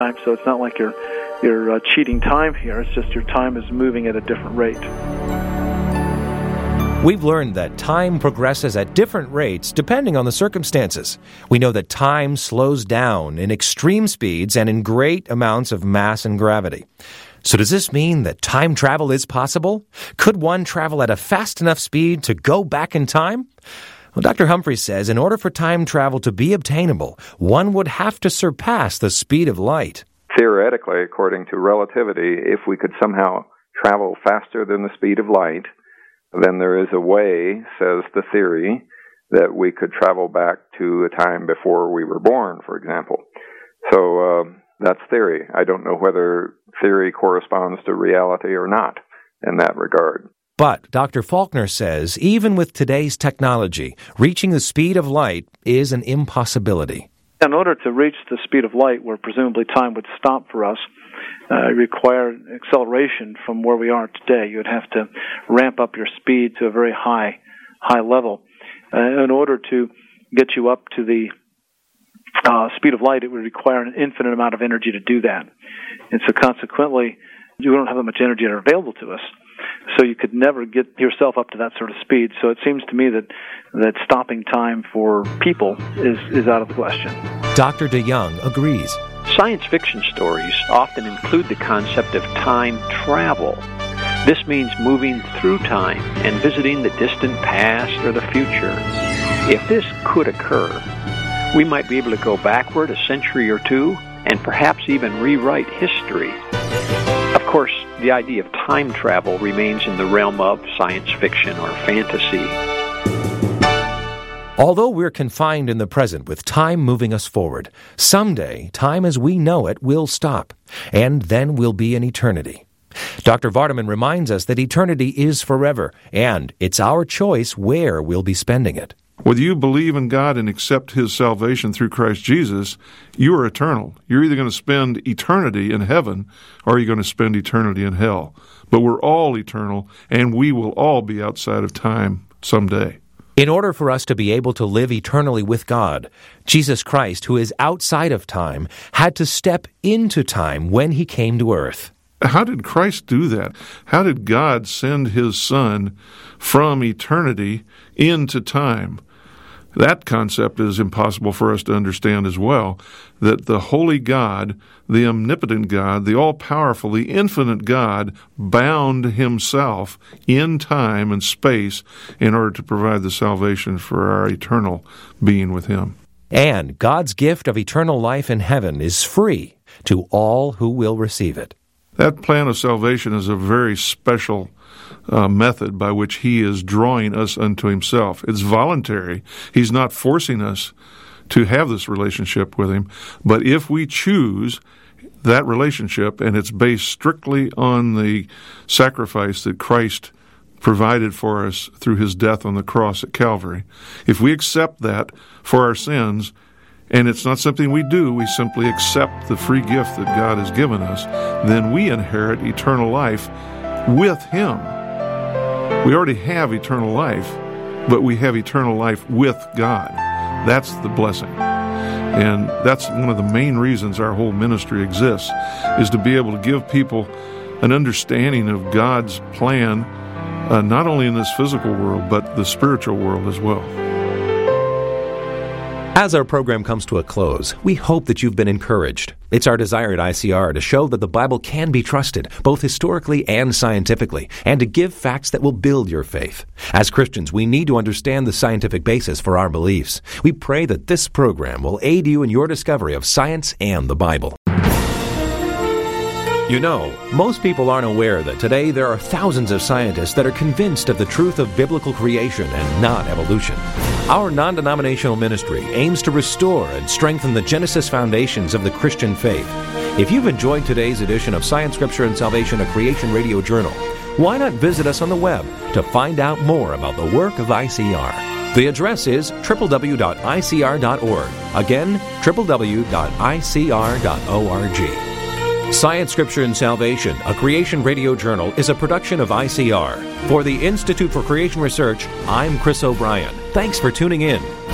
time, so it's not like you're cheating time here. It's just your time is moving at a different rate. We've learned that time progresses at different rates depending on the circumstances. We know that time slows down in extreme speeds and in great amounts of mass and gravity. So does this mean that time travel is possible? Could one travel at a fast enough speed to go back in time? Well, Dr. Humphreys says in order for time travel to be obtainable, one would have to surpass the speed of light. Theoretically, according to relativity, if we could somehow travel faster than the speed of light, then there is a way, says the theory, that we could travel back to a time before we were born, for example. So that's theory. I don't know whether theory corresponds to reality or not in that regard. But Dr. Faulkner says even with today's technology, reaching the speed of light is an impossibility. In order to reach the speed of light, where presumably time would stop for us, require acceleration from where we are today. You would have to ramp up your speed to a very high level. In order to get you up to the speed of light, it would require an infinite amount of energy to do that. And so consequently, you don't have that much energy available to us. So you could never get yourself up to that sort of speed. So it seems to me that stopping time for people is out of the question. Dr. DeYoung agrees. Science fiction stories often include the concept of time travel. This means moving through time and visiting the distant past or the future. If this could occur, we might be able to go backward a century or two and perhaps even rewrite history. Of course, the idea of time travel remains in the realm of science fiction or fantasy. Although we're confined in the present with time moving us forward, someday time as we know it will stop, and then we'll be in eternity. Dr. Vardaman reminds us that eternity is forever, and it's our choice where we'll be spending it. Whether you believe in God and accept His salvation through Christ Jesus, you are eternal. You're either going to spend eternity in heaven or you're going to spend eternity in hell. But we're all eternal, and we will all be outside of time someday. In order for us to be able to live eternally with God, Jesus Christ, who is outside of time, had to step into time when He came to earth. How did Christ do that? How did God send His Son from eternity into time? That concept is impossible for us to understand as well, that the holy God, the omnipotent God, the all-powerful, the infinite God bound Himself in time and space in order to provide the salvation for our eternal being with Him. And God's gift of eternal life in heaven is free to all who will receive it. That plan of salvation is a very special method by which He is drawing us unto Himself. It's voluntary. He's not forcing us to have this relationship with Him. But if we choose that relationship, and it's based strictly on the sacrifice that Christ provided for us through His death on the cross at Calvary, if we accept that for our sins, and it's not something we do, we simply accept the free gift that God has given us, then we inherit eternal life with Him. We already have eternal life, but we have eternal life with God. That's the blessing. And that's one of the main reasons our whole ministry exists, is to be able to give people an understanding of God's plan, not only in this physical world, but the spiritual world as well. As our program comes to a close, we hope that you've been encouraged. It's our desire at ICR to show that the Bible can be trusted, both historically and scientifically, and to give facts that will build your faith. As Christians, we need to understand the scientific basis for our beliefs. We pray that this program will aid you in your discovery of science and the Bible. You know, most people aren't aware that today there are thousands of scientists that are convinced of the truth of biblical creation and not evolution. Our non-denominational ministry aims to restore and strengthen the Genesis foundations of the Christian faith. If you've enjoyed today's edition of Science, Scripture, and Salvation, a Creation Radio Journal, why not visit us on the web to find out more about the work of ICR? The address is www.icr.org. Again, www.icr.org. Science, Scripture, and Salvation, a Creation Radio Journal, is a production of ICR. For the Institute for Creation Research, I'm Chris O'Brien. Thanks for tuning in.